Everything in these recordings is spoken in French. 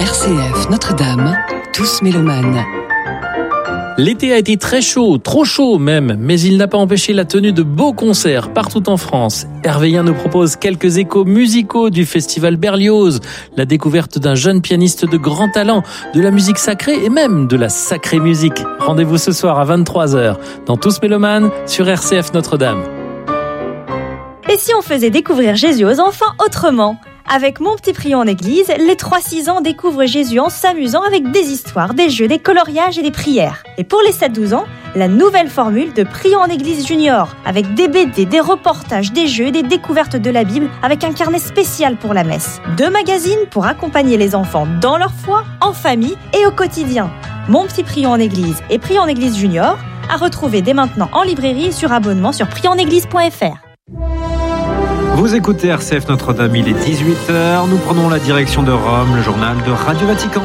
RCF Notre-Dame, tous mélomanes. L'été a été très chaud, trop chaud même, mais il n'a pas empêché la tenue de beaux concerts partout en France. Hervé Yen nous propose quelques échos musicaux du festival Berlioz, la découverte d'un jeune pianiste de grand talent, de la musique sacrée et même de la sacrée musique. Rendez-vous ce soir à 23h dans Tous mélomanes sur RCF Notre-Dame. Et si on faisait découvrir Jésus aux enfants autrement ? Avec Mon Petit Prion en Église, les 3-6 ans découvrent Jésus en s'amusant avec des histoires, des jeux, des coloriages et des prières. Et pour les 7-12 ans, la nouvelle formule de Prion en Église Junior, avec des BD, des reportages, des jeux et des découvertes de la Bible, avec un carnet spécial pour la messe. 2 magazines pour accompagner les enfants dans leur foi, en famille et au quotidien. Mon Petit Prion en Église et Prion en Église Junior, à retrouver dès maintenant en librairie et sur abonnement sur prionenéglise.fr. Vous écoutez RCF Notre-Dame, il est 18h, nous prenons la direction de Rome, le journal de Radio Vatican.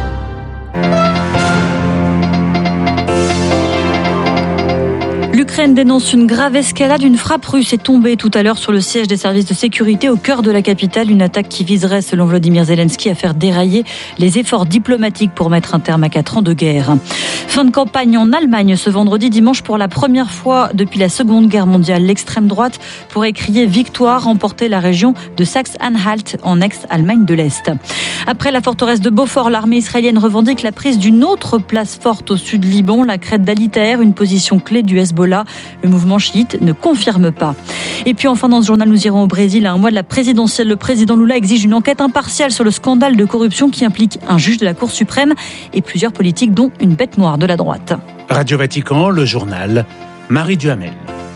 L'Ukraine dénonce une grave escalade. Une frappe russe est tombée tout à l'heure sur le siège des services de sécurité au cœur de la capitale. Une attaque qui viserait, selon Volodymyr Zelensky, à faire dérailler les efforts diplomatiques pour mettre un terme à 4 ans de guerre. Fin de campagne en Allemagne ce vendredi dimanche. Pour la première fois depuis la Seconde Guerre mondiale, l'extrême droite pourrait crier victoire, remporter la région de Saxe-Anhalt en ex-Allemagne de l'Est. Après la forteresse de Beaufort, l'armée israélienne revendique la prise d'une autre place forte au sud Liban, la crête d'Ali Taher, une position clé du Hezbollah. Le mouvement chiite ne confirme pas. Et puis enfin, dans ce journal, nous irons au Brésil. À un mois de la présidentielle, le président Lula exige une enquête impartiale sur le scandale de corruption qui implique un juge de la Cour suprême et plusieurs politiques, dont une bête noire de la droite. Radio Vatican, le journal, Marie Duhamel.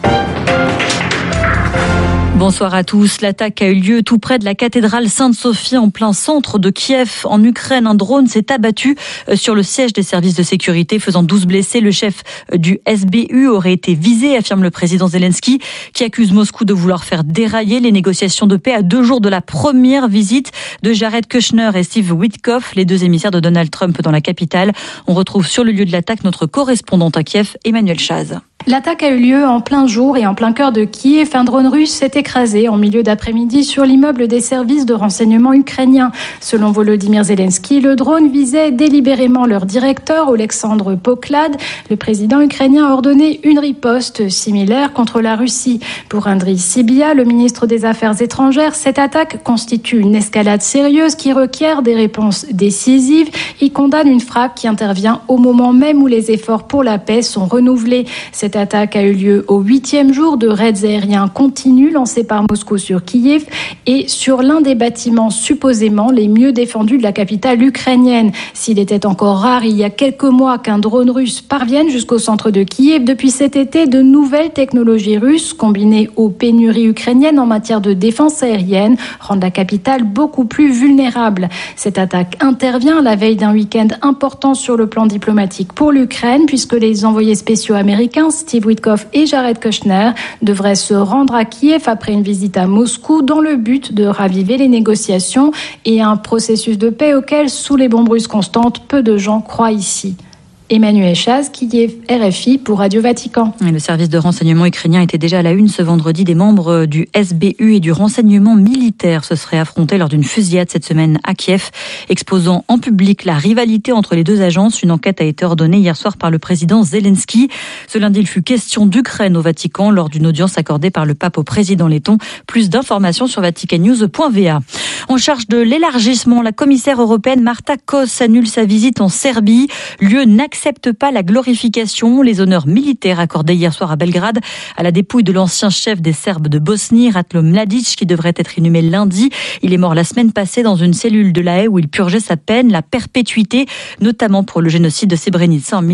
Bonsoir à tous. L'attaque a eu lieu tout près de la cathédrale Sainte-Sophie, en plein centre de Kiev, en Ukraine. Un drone s'est abattu sur le siège des services de sécurité, faisant 12 blessés. Le chef du SBU aurait été visé, affirme le président Zelensky, qui accuse Moscou de vouloir faire dérailler les négociations de paix à 2 jours de la première visite de Jared Kushner et Steve Witkoff, les 2 émissaires de Donald Trump dans la capitale. On retrouve sur le lieu de l'attaque notre correspondante à Kiev, Emmanuel Chaz. L'attaque a eu lieu en plein jour et en plein cœur de Kiev. Un drone russe s'est écrasé en milieu d'après-midi sur l'immeuble des services de renseignement ukrainiens. Selon Volodymyr Zelensky, le drone visait délibérément leur directeur, Oleksandr Poklad. Le président ukrainien a ordonné une riposte similaire contre la Russie. Pour Andriy Sybiha, le ministre des Affaires étrangères, cette attaque constitue une escalade sérieuse qui requiert des réponses décisives. Il condamne une frappe qui intervient au moment même où les efforts pour la paix sont renouvelés. Cette attaque a eu lieu au 8e jour de raids aériens continus lancés par Moscou sur Kiev et sur l'un des bâtiments supposément les mieux défendus de la capitale ukrainienne. S'il était encore rare il y a quelques mois qu'un drone russe parvienne jusqu'au centre de Kiev, depuis cet été, de nouvelles technologies russes combinées aux pénuries ukrainiennes en matière de défense aérienne rendent la capitale beaucoup plus vulnérable. Cette attaque intervient à la veille d'un week-end important sur le plan diplomatique pour l'Ukraine, puisque les envoyés spéciaux américains Steve Witkoff et Jared Kushner devraient se rendre à Kiev après une visite à Moscou dans le but de raviver les négociations et un processus de paix auquel, sous les bombes russes constantes, peu de gens croient ici. Emmanuel Chaz, Kiev, RFI pour Radio Vatican. Et le service de renseignement ukrainien était déjà à la une ce vendredi. Des membres du SBU et du renseignement militaire se seraient affrontés lors d'une fusillade cette semaine à Kiev, exposant en public la rivalité entre les 2 agences. Une enquête a été ordonnée hier soir par le président Zelensky. Ce lundi, il fut question d'Ukraine au Vatican lors d'une audience accordée par le pape au président letton. Plus d'informations sur vaticannews.va. En charge de l'élargissement, la commissaire européenne Marta Kos annule sa visite en Serbie. Lieu n'accepte pas la glorification. Les honneurs militaires accordés hier soir à Belgrade à la dépouille de l'ancien chef des Serbes de Bosnie, Ratko Mladic, qui devrait être inhumé lundi. Il est mort la semaine passée dans une cellule de La Haye où il purgeait sa peine, la perpétuité, notamment pour le génocide de Srebrenica en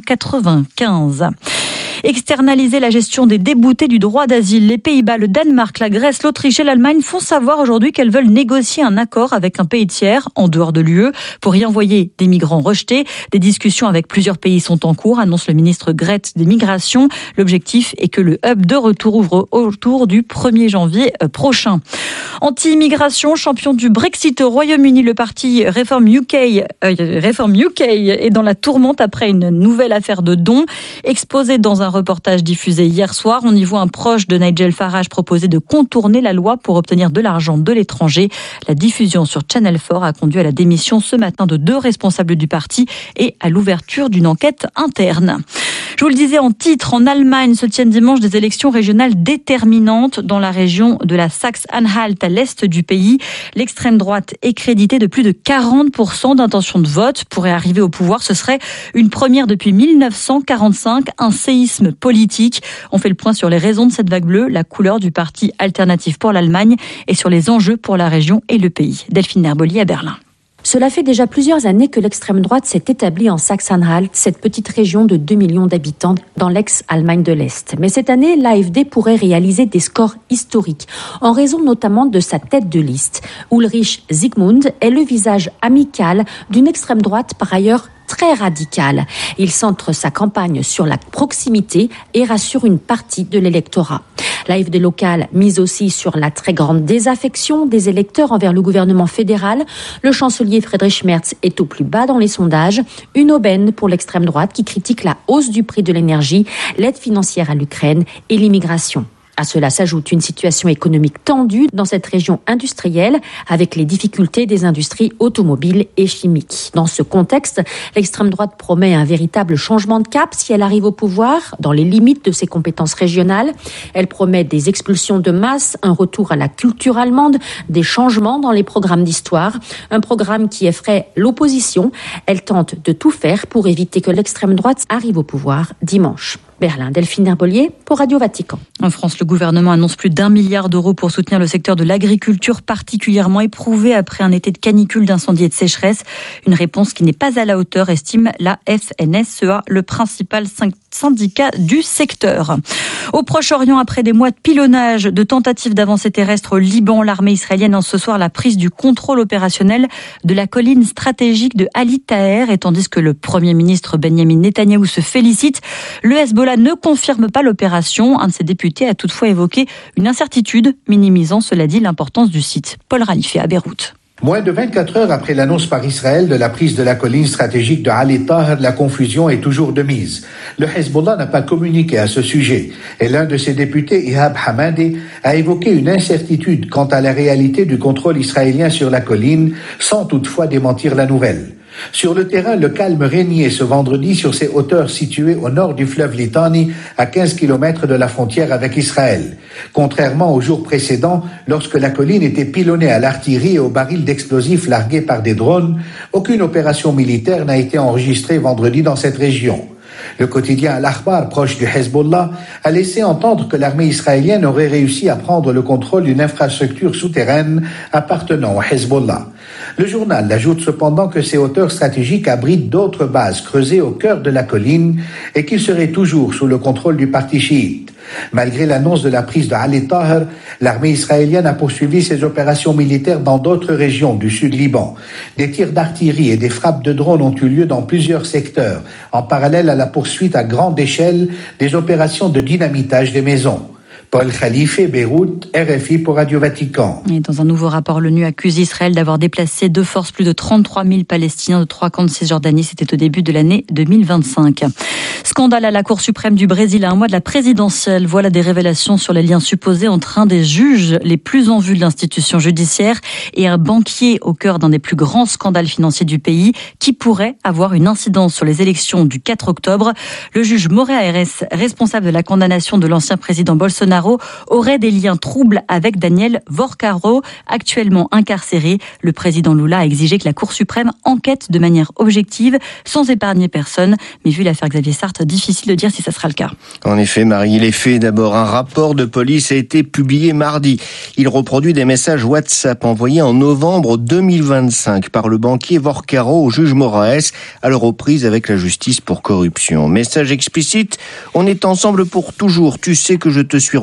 1995. Externaliser la gestion des déboutés du droit d'asile. Les Pays-Bas, le Danemark, la Grèce, l'Autriche et l'Allemagne font savoir aujourd'hui qu'elles veulent négocier un accord avec un pays tiers, en dehors de l'UE, pour y envoyer des migrants rejetés. Des discussions avec plusieurs pays sont en cours, annonce le ministre grec des Migrations. L'objectif est que le hub de retour ouvre autour du 1er janvier prochain. Anti-immigration, champion du Brexit au Royaume-Uni, le parti Reform UK est dans la tourmente après une nouvelle affaire de dons. Exposé dans un reportage diffusé hier soir. On y voit un proche de Nigel Farage proposer de contourner la loi pour obtenir de l'argent de l'étranger. La diffusion sur Channel 4 a conduit à la démission ce matin de 2 responsables du parti et à l'ouverture d'une enquête interne. Je vous le disais en titre, en Allemagne se tiennent dimanche des élections régionales déterminantes dans la région de la Saxe-Anhalt à l'est du pays. L'extrême droite est créditée de plus de 40% d'intention de vote. Pourrait arriver au pouvoir, ce serait une première depuis 1945, un séisme politique. On fait le point sur les raisons de cette vague bleue, la couleur du parti Alternative pour l'Allemagne et sur les enjeux pour la région et le pays. Delphine Herboli à Berlin. Cela fait déjà plusieurs années que l'extrême droite s'est établie en Saxe-Anhalt, cette petite région de 2 millions d'habitants dans l'ex-Allemagne de l'Est. Mais cette année, l'AfD pourrait réaliser des scores historiques, en raison notamment de sa tête de liste. Ulrich Zygmunt est le visage amical d'une extrême droite par ailleurs très radicale. Il centre sa campagne sur la proximité et rassure une partie de l'électorat. L'AfD locale mise aussi sur la très grande désaffection des électeurs envers le gouvernement fédéral. Le chancelier Friedrich Merz est au plus bas dans les sondages. Une aubaine pour l'extrême droite qui critique la hausse du prix de l'énergie, l'aide financière à l'Ukraine et l'immigration. À cela s'ajoute une situation économique tendue dans cette région industrielle avec les difficultés des industries automobiles et chimiques. Dans ce contexte, l'extrême droite promet un véritable changement de cap si elle arrive au pouvoir, dans les limites de ses compétences régionales. Elle promet des expulsions de masse, un retour à la culture allemande, des changements dans les programmes d'histoire, un programme qui effraie l'opposition. Elle tente de tout faire pour éviter que l'extrême droite arrive au pouvoir dimanche. Berlin, Delphine Herbolier pour Radio Vatican. En France, le gouvernement annonce plus d'1 milliard d'euros pour soutenir le secteur de l'agriculture particulièrement éprouvé après un été de canicule, d'incendie et de sécheresse. Une réponse qui n'est pas à la hauteur, estime la FNSEA, le principal syndicat du secteur. Au Proche-Orient, après des mois de pilonnage, de tentatives d'avancée terrestre au Liban, l'armée israélienne annonce ce soir la prise du contrôle opérationnel de la colline stratégique de Ali Taher. Et tandis que le Premier ministre Benyamin Netanyahou se félicite, le Hezbollah ne confirme pas l'opération. Un de ses députés a toutefois évoqué une incertitude, minimisant, cela dit, l'importance du site. Paul Ralifé à Beyrouth. Moins de 24 heures après l'annonce par Israël de la prise de la colline stratégique de Ali Taher, la confusion est toujours de mise. Le Hezbollah n'a pas communiqué à ce sujet et l'un de ses députés, Ihab Hamadi, a évoqué une incertitude quant à la réalité du contrôle israélien sur la colline, sans toutefois démentir la nouvelle. Sur le terrain, le calme régnait ce vendredi sur ces hauteurs situées au nord du fleuve Litani, à 15 km de la frontière avec Israël. Contrairement aux jours précédents, lorsque la colline était pilonnée à l'artillerie et aux barils d'explosifs largués par des drones, aucune opération militaire n'a été enregistrée vendredi dans cette région. Le quotidien Al-Akhbar, proche du Hezbollah, a laissé entendre que l'armée israélienne aurait réussi à prendre le contrôle d'une infrastructure souterraine appartenant au Hezbollah. Le journal ajoute cependant que ces hauteurs stratégiques abritent d'autres bases creusées au cœur de la colline et qui seraient toujours sous le contrôle du parti chiite. Malgré l'annonce de la prise de Ali Taher, l'armée israélienne a poursuivi ses opérations militaires dans d'autres régions du sud Liban. Des tirs d'artillerie et des frappes de drones ont eu lieu dans plusieurs secteurs, en parallèle à la poursuite à grande échelle des opérations de dynamitage des maisons. Paul Khalife, Beyrouth, RFI pour Radio Vatican. Et dans un nouveau rapport, l'ONU accuse Israël d'avoir déplacé de force plus de 33 000 Palestiniens de 3 camps de Cisjordanie. C'était au début de l'année 2025. Scandale à la Cour suprême du Brésil à un mois de la présidentielle. Voilà des révélations sur les liens supposés entre un des juges les plus en vue de l'institution judiciaire et un banquier au cœur d'un des plus grands scandales financiers du pays qui pourrait avoir une incidence sur les élections du 4 octobre. Le juge Moré Ares, responsable de la condamnation de l'ancien président Bolsonaro, aurait des liens troubles avec Daniel Vorcaro, actuellement incarcéré. Le président Lula a exigé que la Cour suprême enquête de manière objective, sans épargner personne. Mais vu l'affaire Xavier Sartre, difficile de dire si ça sera le cas. En effet, Marie, les faits d'abord. Un rapport de police a été publié mardi. Il reproduit des messages WhatsApp envoyés en novembre 2025 par le banquier Vorcaro au juge Moraes à leur reprise avec la justice pour corruption. Message explicite: on est ensemble pour toujours. Tu sais que je te suis reconnaissant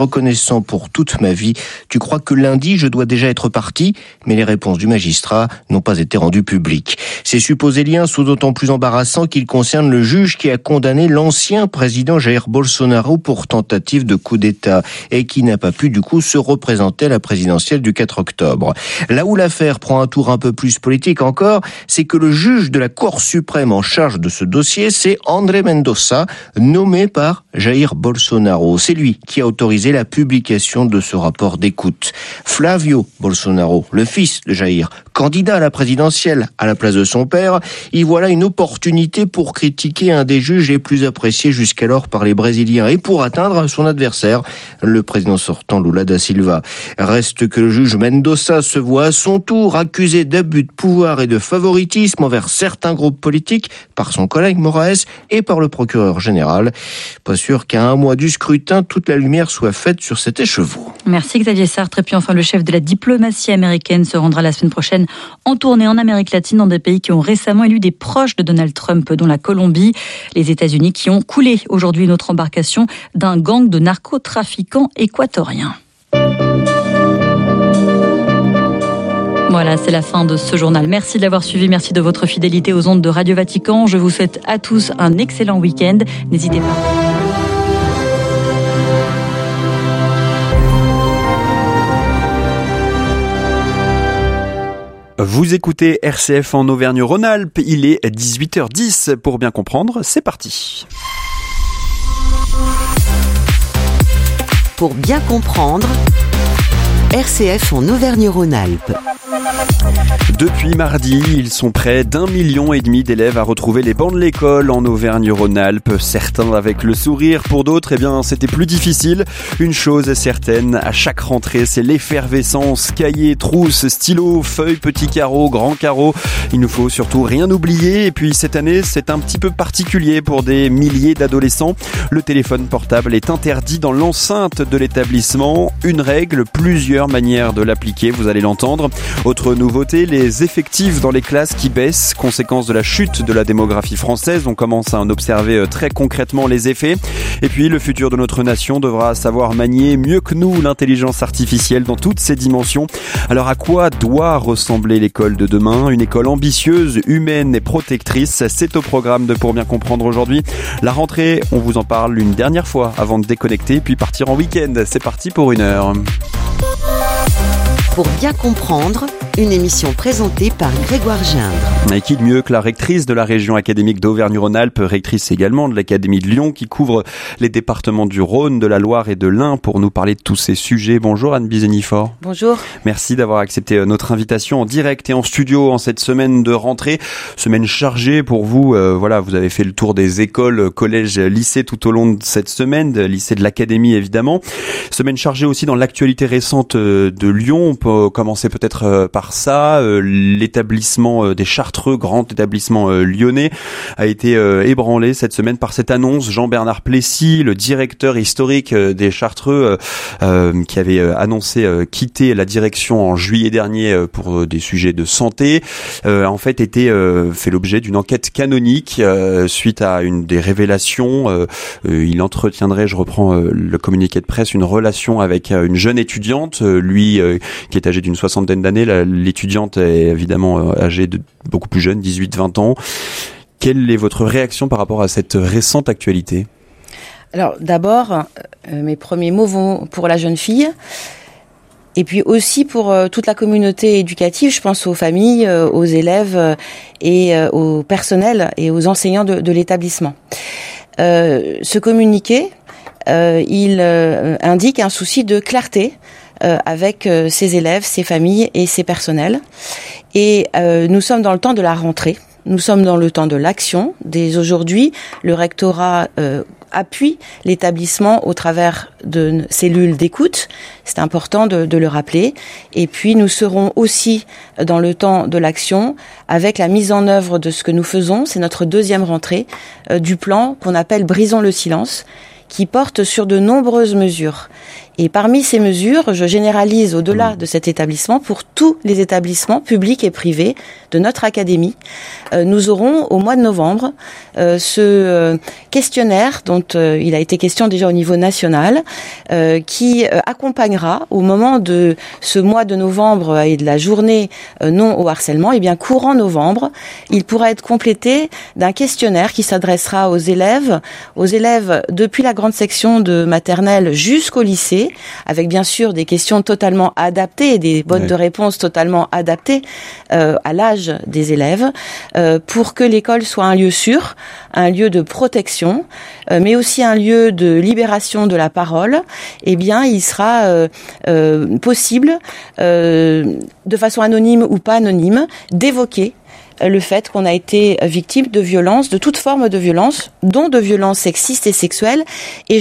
reconnaissant pour toute ma vie. Tu crois que lundi, je dois déjà être parti? Mais les réponses du magistrat n'ont pas été rendues publiques. Ces supposés liens sont d'autant plus embarrassants qu'ils concernent le juge qui a condamné l'ancien président Jair Bolsonaro pour tentative de coup d'État et qui n'a pas pu du coup se représenter à la présidentielle du 4 octobre. Là où l'affaire prend un tour un peu plus politique encore, c'est que le juge de la Cour suprême en charge de ce dossier, c'est André Mendonça, nommé par Jair Bolsonaro. C'est lui qui a autorisé la publication de ce rapport d'écoute. Flavio Bolsonaro, le fils de Jair, candidat à la présidentielle à la place de son père, y voilà une opportunité pour critiquer un des juges les plus appréciés jusqu'alors par les Brésiliens et pour atteindre son adversaire, le président sortant Lula da Silva. Reste que le juge Mendonça se voit à son tour accusé d'abus de pouvoir et de favoritisme envers certains groupes politiques par son collègue Moraes et par le procureur général. Pas sûr qu'à un mois du scrutin, toute la lumière soit faite sur cet écheveau. Merci Xavier Sartre. Et puis enfin, le chef de la diplomatie américaine se rendra la semaine prochaine en tournée en Amérique latine dans des pays qui ont récemment élu des proches de Donald Trump, dont la Colombie, les États-Unis qui ont coulé aujourd'hui une autre embarcation d'un gang de narcotrafiquants équatoriens. Voilà, c'est la fin de ce journal. Merci de l'avoir suivi, merci de votre fidélité aux ondes de Radio Vatican. Je vous souhaite à tous un excellent week-end. N'hésitez pas. Vous écoutez RCF en Auvergne-Rhône-Alpes, il est 18h10. Pour bien comprendre, c'est parti. Pour bien comprendre, RCF en Auvergne-Rhône-Alpes. Depuis mardi, ils sont près d'1,5 million d'élèves à retrouver les bancs de l'école en Auvergne-Rhône-Alpes. Certains avec le sourire, pour d'autres, c'était plus difficile. Une chose est certaine, à chaque rentrée, c'est l'effervescence. Cahiers, trousses, stylos, feuilles, petits carreaux, grands carreaux. Il ne faut surtout rien oublier. Et puis cette année, c'est un petit peu particulier pour des milliers d'adolescents. Le téléphone portable est interdit dans l'enceinte de l'établissement. Une règle, plusieurs manières de l'appliquer, vous allez l'entendre. Autre nouveauté, les effectifs dans les classes qui baissent, conséquence de la chute de la démographie française. On commence à en observer très concrètement les effets. Et puis, le futur de notre nation devra savoir manier mieux que nous l'intelligence artificielle dans toutes ses dimensions. Alors, à quoi doit ressembler l'école de demain? Une école ambitieuse, humaine et protectrice. C'est au programme de Pour bien comprendre aujourd'hui. La rentrée, on vous en parle une dernière fois avant de déconnecter puis partir en week-end. C'est parti pour 1 heure. Pour bien comprendre, une émission présentée par Grégoire Gindre. Et qui de mieux que la rectrice de la région académique d'Auvergne-Rhône-Alpes, rectrice également de l'Académie de Lyon, qui couvre les départements du Rhône, de la Loire et de l'Ain pour nous parler de tous ces sujets. Bonjour Anne Bizenifor. Bonjour. Merci d'avoir accepté notre invitation en direct et en studio en cette semaine de rentrée. Semaine chargée pour vous. Voilà, vous avez fait le tour des écoles, collèges, lycées tout au long de cette semaine, lycée de l'Académie évidemment. Semaine chargée aussi dans l'actualité récente de Lyon. On peut commencer peut-être par ça. L'établissement des Chartreux, grand établissement lyonnais, a été ébranlé cette semaine par cette annonce. Jean-Bernard Plessis, le directeur historique des Chartreux, qui avait annoncé quitter la direction en juillet dernier pour des sujets de santé, en fait était fait l'objet d'une enquête canonique suite à une des révélations. Il entretiendrait, je reprends le communiqué de presse, une relation avec une jeune étudiante, lui qui est âgé d'une 60aine d'années. L'étudiante est évidemment âgée de beaucoup plus jeune, 18-20 ans. Quelle est votre réaction par rapport à cette récente actualité ? Alors d'abord, mes premiers mots vont pour la jeune fille et puis aussi pour toute la communauté éducative. Je pense aux familles, aux élèves et au personnel et aux enseignants de l'établissement. Ce communiqué, il indique un souci de clarté avec ses élèves, ses familles et ses personnels. Et nous sommes dans le temps de la rentrée, nous sommes dans le temps de l'action. Dès aujourd'hui, le rectorat appuie l'établissement au travers de cellules d'écoute. C'est important de le rappeler. Et puis nous serons aussi dans le temps de l'action avec la mise en œuvre de ce que nous faisons. C'est notre deuxième rentrée du plan qu'on appelle Brisons le silence, qui porte sur de nombreuses mesures. Et parmi ces mesures, je généralise au-delà de cet établissement pour tous les établissements publics et privés de notre académie. Nous aurons au mois de novembre ce questionnaire dont il a été question déjà au niveau national, qui accompagnera au moment de ce mois de novembre et de la journée non au harcèlement, et bien courant novembre, il pourra être complété d'un questionnaire qui s'adressera aux élèves depuis la grande section de maternelle jusqu'au lycée, avec bien sûr des questions totalement adaptées et des bonnes de réponse totalement adaptées à l'âge des élèves, pour que l'école soit un lieu sûr, un lieu de protection, mais aussi un lieu de libération de la parole. Eh bien, il sera possible, de façon anonyme ou pas anonyme, d'évoquer le fait qu'on a été victime de violences, de toute forme de violence, dont de violences sexistes et sexuelles. Et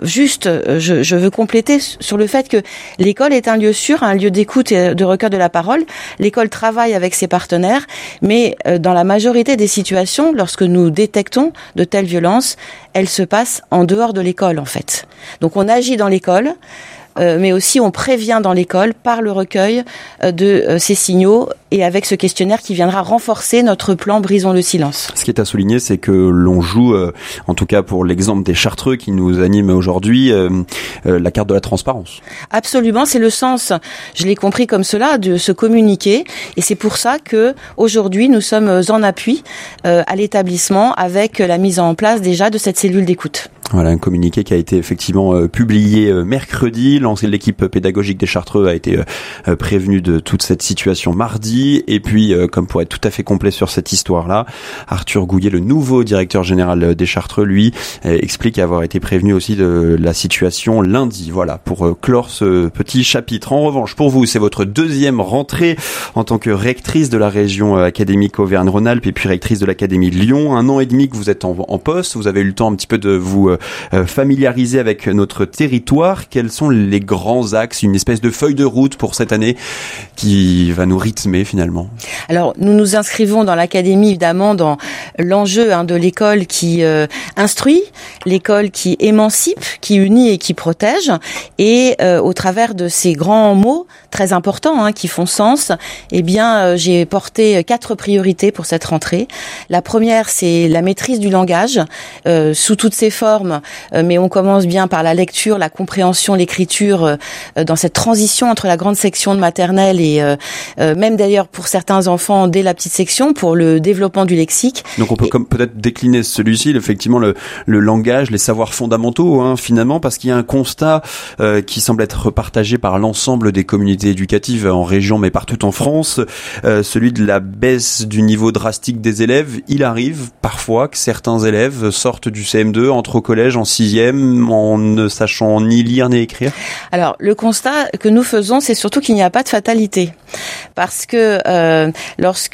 je veux compléter sur le fait que l'école est un lieu sûr, un lieu d'écoute et de recueil de la parole. L'école travaille avec ses partenaires, mais dans la majorité des situations, lorsque nous détectons de telles violences, elles se passent en dehors de l'école, en fait. Donc on agit dans l'école, mais aussi on prévient dans l'école par le recueil de ces signaux et avec ce questionnaire qui viendra renforcer notre plan Brisons le silence. Ce qui est à souligner, c'est que l'on joue, en tout cas pour l'exemple des Chartreux qui nous animent aujourd'hui, la carte de la transparence. Absolument, c'est le sens, je l'ai compris comme cela, de se communiquer, et c'est pour ça que aujourd'hui nous sommes en appui à l'établissement avec la mise en place déjà de cette cellule d'écoute. Voilà, un communiqué qui a été effectivement publié mercredi. L'équipe pédagogique des Chartreux a été prévenue de toute cette situation mardi. Et puis, comme pour être tout à fait complet sur cette histoire-là, Arthur Gouillet, le nouveau directeur général des Chartreux, lui, explique avoir été prévenu aussi de la situation lundi. Voilà, pour clore ce petit chapitre. En revanche, pour vous, c'est votre deuxième rentrée en tant que rectrice de la région académique Auvergne-Rhône-Alpes et puis rectrice de l'Académie de Lyon. 1 an et demi que vous êtes en poste. Vous avez eu le temps un petit peu de vous familiariser avec notre territoire. Quels sont les grands axes, une espèce de feuille de route pour cette année qui va nous rythmer finalement? Alors, nous nous inscrivons dans l'académie, évidemment, dans l'enjeu de l'école qui instruit, l'école qui émancipe, qui unit et qui protège. Et au travers de ces grands mots très importants qui font sens, eh bien, j'ai porté 4 priorités pour cette rentrée. La première, c'est la maîtrise du langage sous toutes ses formes, mais on commence bien par la lecture, la compréhension, l'écriture, dans cette transition entre la grande section de maternelle et même d'ailleurs pour certains enfants dès la petite section, pour le développement du lexique. Donc on peut comme peut-être décliner celui-ci, effectivement le langage, les savoirs fondamentaux finalement, parce qu'il y a un constat qui semble être partagé par l'ensemble des communautés éducatives en région mais partout en France, celui de la baisse du niveau drastique des élèves. Il arrive parfois que certains élèves sortent du CM2, entrent au collège en 6e en ne sachant ni lire ni écrire. Alors le constat que nous faisons, c'est surtout qu'il n'y a pas de fatalité, parce que lorsque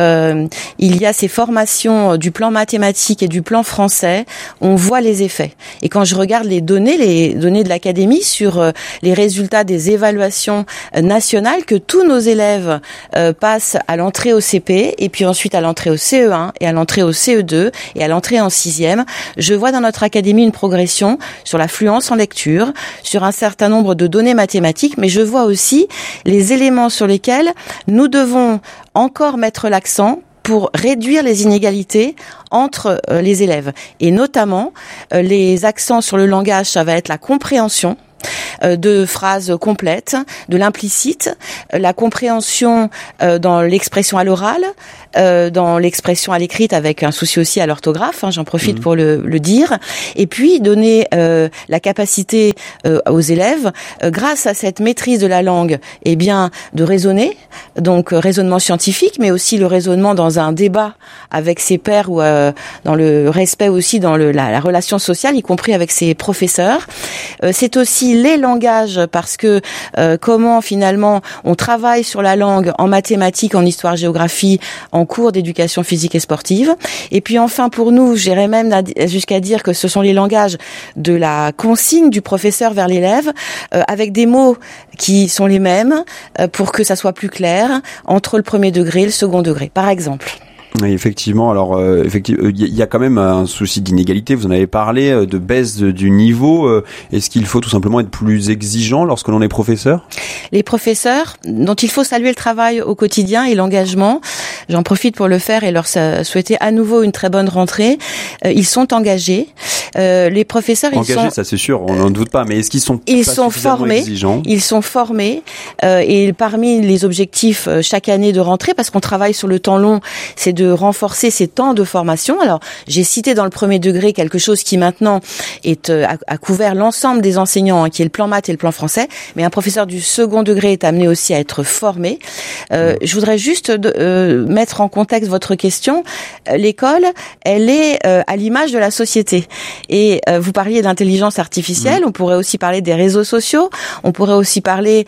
il y a ces formations du plan mathématique et du plan français, on voit les effets. Et quand je regarde les données de l'académie sur les résultats des évaluations nationales, que tous nos élèves passent à l'entrée au CP et puis ensuite à l'entrée au CE1 et à l'entrée au CE2 et à l'entrée en 6e, je vois dans notre académie une progression sur la fluence en lecture, sur un certain nombre de données mathématiques, mais je vois aussi les éléments sur lesquels nous devons encore mettre l'accent pour réduire les inégalités entre les élèves. Et notamment, les accents sur le langage, ça va être la compréhension de phrases complètes, de l'implicite, la compréhension dans l'expression à l'oral, dans l'expression à l'écrite avec un souci aussi à l'orthographe, j'en profite pour le dire, et puis donner la capacité aux élèves, grâce à cette maîtrise de la langue, eh bien de raisonner, donc raisonnement scientifique, mais aussi le raisonnement dans un débat avec ses pairs ou dans le respect aussi dans la relation sociale, y compris avec ses professeurs. C'est aussi les langages, parce que comment finalement on travaille sur la langue en mathématiques, en histoire-géographie, en cours d'éducation physique et sportive. Et puis enfin pour nous, j'irais même jusqu'à dire que ce sont les langages de la consigne du professeur vers l'élève, avec des mots qui sont les mêmes, pour que ça soit plus clair entre le premier degré et le second degré. Par exemple. Oui, effectivement. Alors, il y a quand même un souci d'inégalité. Vous en avez parlé, de baisse du niveau. Est-ce qu'il faut tout simplement être plus exigeant lorsque l'on est professeur ? Les professeurs, dont il faut saluer le travail au quotidien et l'engagement, j'en profite pour le faire et leur souhaiter à nouveau une très bonne rentrée. Ils sont engagés. Les professeurs, engagés, ça c'est sûr, on n'en doute pas. Mais est-ce qu'ils sont formés exigeants ? Ils sont formés. Et parmi les objectifs chaque année de rentrée, parce qu'on travaille sur le temps long, c'est de renforcer ces temps de formation. Alors, j'ai cité dans le premier degré quelque chose qui maintenant a couvert l'ensemble des enseignants, qui est le plan maths et le plan français. Mais un professeur du second degré est amené aussi à être formé. Je voudrais juste mettre en contexte votre question. L'école, elle est à l'image de la société. Et vous parliez d'intelligence artificielle. On pourrait aussi parler des réseaux sociaux. On pourrait aussi parler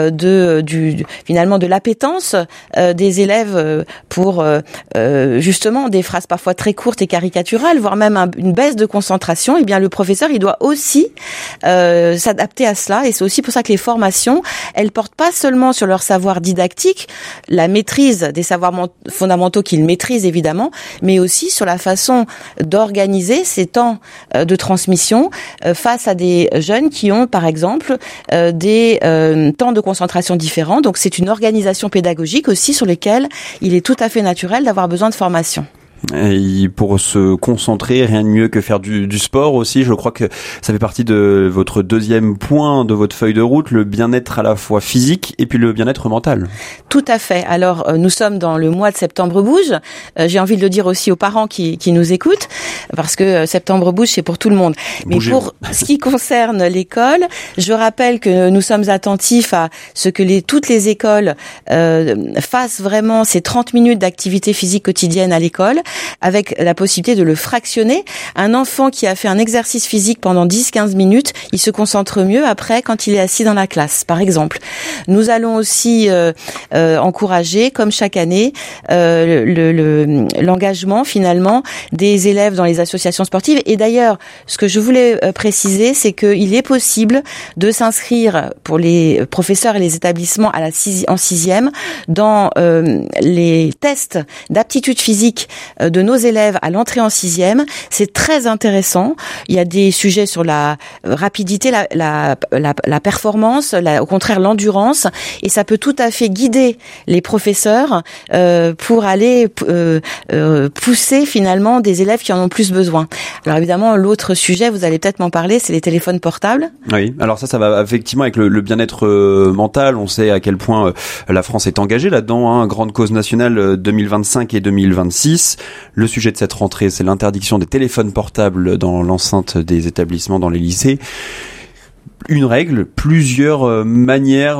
finalement de l'appétence des élèves pour justement des phrases parfois très courtes et caricaturales, voire même une baisse de concentration. Eh bien, le professeur, il doit aussi s'adapter à cela. Et c'est aussi pour ça que les formations, elles portent pas seulement sur leur savoir didactique, la maîtrise des savoirs fondamentaux qu'ils maîtrisent évidemment, mais aussi sur la façon d'organiser ces temps de transmission face à des jeunes qui ont, par exemple, des temps de concentration différents. Donc, c'est une organisation pédagogique aussi sur lesquelles il est tout à fait naturel d'avoir besoin de formation. Et pour se concentrer, rien de mieux que faire du sport aussi. Je crois que ça fait partie de votre deuxième point de votre feuille de route, le bien-être à la fois physique et puis le bien-être mental. Tout à fait. Alors, nous sommes dans le mois de Septembre Bouge. J'ai envie de le dire aussi aux parents qui nous écoutent, parce que Septembre Bouge, c'est pour tout le monde. Mais pour ce qui concerne l'école, je rappelle que nous sommes attentifs à ce que toutes les écoles fassent vraiment ces 30 minutes d'activité physique quotidienne à l'école, avec la possibilité de le fractionner. Un enfant qui a fait un exercice physique pendant 10-15 minutes, il se concentre mieux après quand il est assis dans la classe, par exemple. Nous allons aussi encourager, comme chaque année, l'engagement finalement des élèves dans les associations sportives. Et d'ailleurs, ce que je voulais préciser, c'est qu'il est possible de s'inscrire pour les professeurs et les établissements en 6e dans les tests d'aptitude physique de nos élèves à l'entrée en 6e. C'est très intéressant. Il y a des sujets sur la rapidité, la performance, au contraire l'endurance, et ça peut tout à fait guider les professeurs pour aller pousser finalement des élèves qui en ont plus besoin. Alors évidemment, l'autre sujet, vous allez peut-être m'en parler, c'est les téléphones portables. Oui, alors ça va effectivement avec le bien-être mental. On sait à quel point la France est engagée là-dedans, grande cause nationale 2025 et 2026. Le sujet de cette rentrée, c'est l'interdiction des téléphones portables dans l'enceinte des établissements, dans les lycées. Une règle, plusieurs manières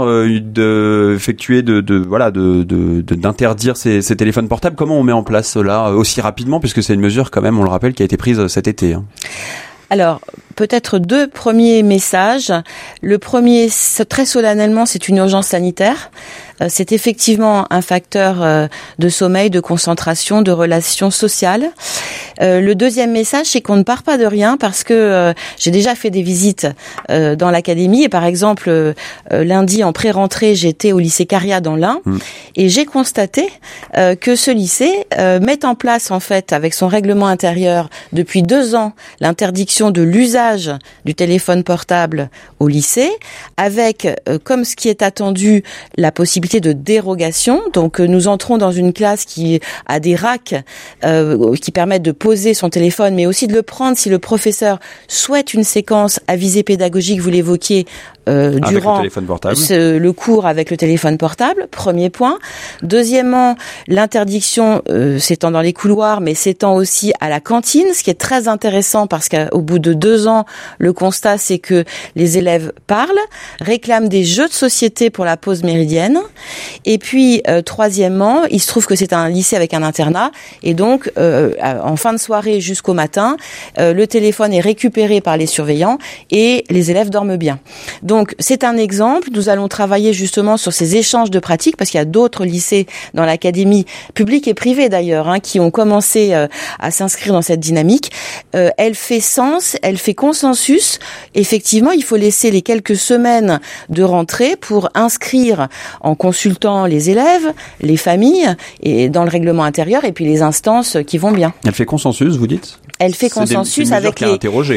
d'interdire ces téléphones portables. Comment on met en place cela aussi rapidement, puisque c'est une mesure quand même, on le rappelle, qui a été prise cet été. Alors, peut-être 2 premiers messages. Le premier, très solennellement, c'est une urgence sanitaire. C'est effectivement un facteur de sommeil, de concentration, de relations sociales. Le deuxième message, c'est qu'on ne part pas de rien, parce que j'ai déjà fait des visites dans l'académie. Et par exemple, lundi, en pré-rentrée, j'étais au lycée Caria dans l'Ain. Et j'ai constaté que ce lycée met en place, en fait, avec son règlement intérieur, depuis 2 ans, l'interdiction de l'usage du téléphone portable au lycée, avec, comme ce qui est attendu, la possibilité de dérogation. Donc, nous entrons dans une classe qui a des racks qui permettent de poser son téléphone, mais aussi de le prendre si le professeur souhaite une séquence à visée pédagogique, vous l'évoquiez, durant le cours avec le téléphone portable. Premier point. Deuxièmement, l'interdiction s'étend dans les couloirs, mais s'étend aussi à la cantine, ce qui est très intéressant parce qu'au bout de 2 ans, le constat, c'est que les élèves parlent, réclament des jeux de société pour la pause méridienne. Et puis, troisièmement, il se trouve que c'est un lycée avec un internat, et donc, en fin de soirée jusqu'au matin, le téléphone est récupéré par les surveillants et les élèves dorment bien. Donc c'est un exemple. Nous allons travailler justement sur ces échanges de pratiques parce qu'il y a d'autres lycées dans l'académie, publics et privés d'ailleurs, qui ont commencé à s'inscrire dans cette dynamique. Elle fait sens, elle fait consensus. Effectivement, il faut laisser les quelques semaines de rentrée pour inscrire en consultant les élèves, les familles et dans le règlement intérieur et puis les instances qui vont bien. Elle fait consensus, vous dites ? Elle fait consensus avec les.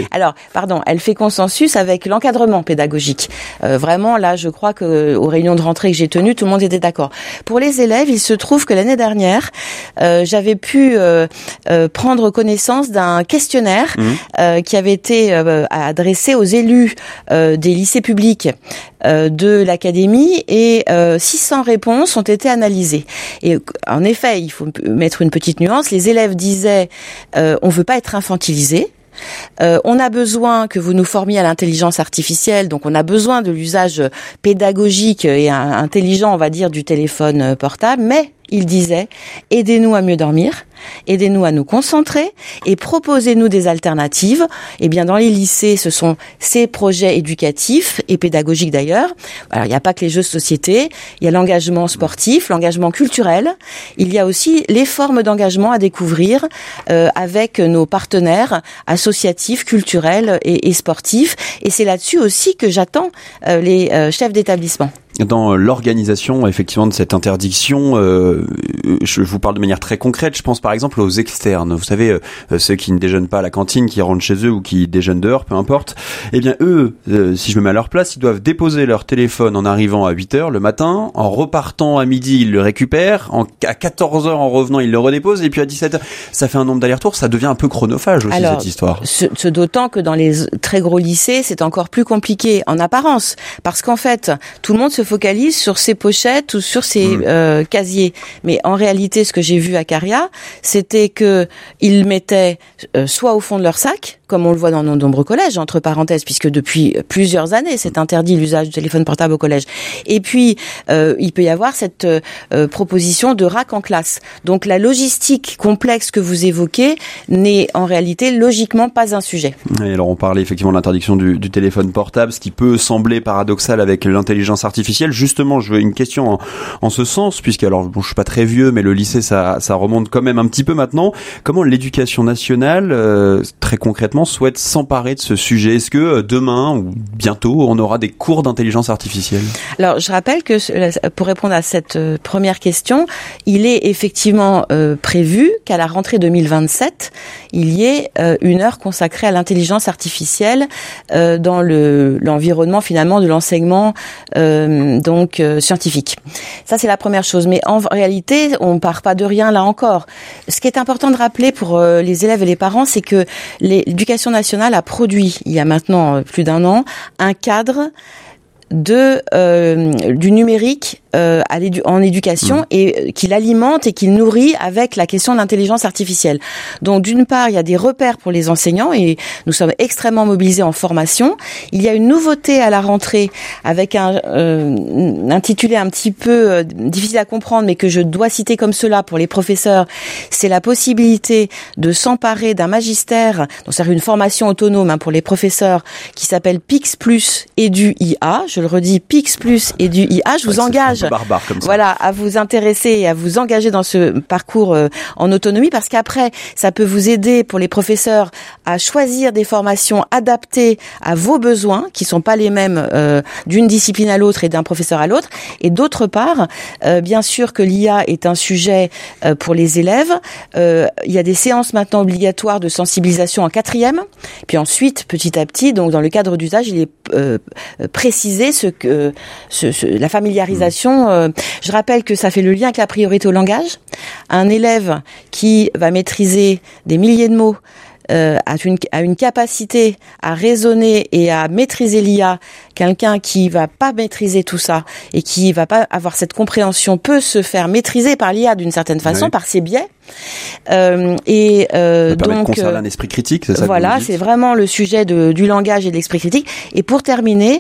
Elle fait consensus avec l'encadrement pédagogique. Vraiment, là, je crois que aux réunions de rentrée que j'ai tenues, tout le monde était d'accord. Pour les élèves, il se trouve que l'année dernière, j'avais pu prendre connaissance d'un questionnaire qui avait été adressé aux élus des lycées publics de l'académie et 600 réponses ont été analysées. Et en effet, il faut mettre une petite nuance. Les élèves disaient on veut pas être infantilisé. On a besoin que vous nous formiez à l'intelligence artificielle, donc on a besoin de l'usage pédagogique et intelligent, on va dire, du téléphone portable, mais il disait « Aidez-nous à mieux dormir, aidez-nous à nous concentrer et proposez-nous des alternatives. » Eh bien, dans les lycées, ce sont ces projets éducatifs et pédagogiques d'ailleurs. Alors, il n'y a pas que les jeux de société, il y a l'engagement sportif, l'engagement culturel. Il y a aussi les formes d'engagement à découvrir avec nos partenaires associatifs, culturels et sportifs. Et c'est là-dessus aussi que j'attends les chefs d'établissement. Dans l'organisation, effectivement, de cette interdiction, je vous parle de manière très concrète. Je pense par exemple aux externes. Vous savez, ceux qui ne déjeunent pas à la cantine, qui rentrent chez eux ou qui déjeunent dehors, peu importe. Eh bien, eux, si je me mets à leur place, ils doivent déposer leur téléphone en arrivant à 8h le matin. En repartant à midi, ils le récupèrent. À 14h, en revenant, ils le redéposent. Et puis à 17h, ça fait un nombre d'allers-retours. Ça devient un peu chronophage aussi, cette histoire. Ce d'autant que dans les très gros lycées, c'est encore plus compliqué en apparence. Parce qu'en fait, tout le monde se focalise sur ses pochettes ou sur ses casiers. Mais en réalité, ce que j'ai vu à Caria, c'était que ils mettaient soit au fond de leur sac, comme on le voit dans de nombreux collèges, entre parenthèses, puisque depuis plusieurs années, c'est interdit l'usage du téléphone portable au collège. Et puis, il peut y avoir cette proposition de rack en classe. Donc, la logistique complexe que vous évoquez n'est en réalité logiquement pas un sujet. Et alors, on parlait effectivement de l'interdiction du téléphone portable, ce qui peut sembler paradoxal avec l'intelligence artificielle. Justement, je veux une question en ce sens, puisque alors, bon, je suis pas très vieux, mais le lycée, ça remonte quand même un petit peu maintenant. Comment l'éducation nationale, très concrètement, souhaite s'emparer de ce sujet? Est-ce que demain ou bientôt, on aura des cours d'intelligence artificielle? Alors, je rappelle que pour répondre à cette première question, il est effectivement prévu qu'à la rentrée 2027, il y ait une heure consacrée à l'intelligence artificielle dans l'environnement finalement de l'enseignement scientifique. Ça, c'est la première chose. Mais en réalité, on part pas de rien là encore. Ce qui est important de rappeler pour les élèves et les parents, c'est que l'Éducation nationale a produit, il y a maintenant plus d'un an, un cadre du numérique en éducation et qu'il alimente et qu'il nourrit avec la question de l'intelligence artificielle. Donc d'une part, il y a des repères pour les enseignants et nous sommes extrêmement mobilisés en formation. Il y a une nouveauté à la rentrée avec un intitulé un petit peu difficile à comprendre mais que je dois citer comme cela pour les professeurs, c'est la possibilité de s'emparer d'un magistère, donc c'est une formation autonome pour les professeurs qui s'appelle PIX Plus Edu IA. Je le redis, PIX Plus Edu IA. Je vous engage à vous intéresser et à vous engager dans ce parcours en autonomie parce qu'après, ça peut vous aider pour les professeurs à choisir des formations adaptées à vos besoins qui sont pas les mêmes d'une discipline à l'autre et d'un professeur à l'autre. Et d'autre part, bien sûr que l'IA est un sujet pour les élèves. Il y a des séances maintenant obligatoires de sensibilisation en 4e. Puis ensuite, petit à petit, donc dans le cadre d'usage, il est précisé la familiarisation. Je rappelle que ça fait le lien avec la priorité au langage. Un élève qui va maîtriser des milliers de mots a une capacité à raisonner et à maîtriser l'IA. Quelqu'un qui va pas maîtriser tout ça et qui va pas avoir cette compréhension peut se faire maîtriser par l'IA d'une certaine façon, par ses biais. Donc de conserver un esprit critique, c'est ça? Voilà, c'est vraiment le sujet du langage et de l'esprit critique. Et pour terminer,